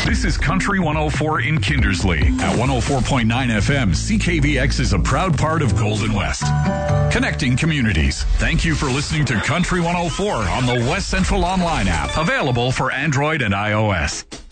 This is Country 104 in Kindersley. At 104.9 FM, CKVX is a proud part of Golden West. Connecting communities. Thank you for listening to Country 104 on the West Central Online app, available for Android and iOS.